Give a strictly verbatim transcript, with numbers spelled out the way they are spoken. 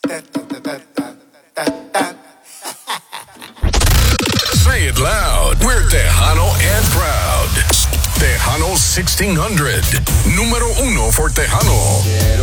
Say it loud. We're Tejano and proud. Tejano sixteen hundred. Número uno for Tejano. Quiero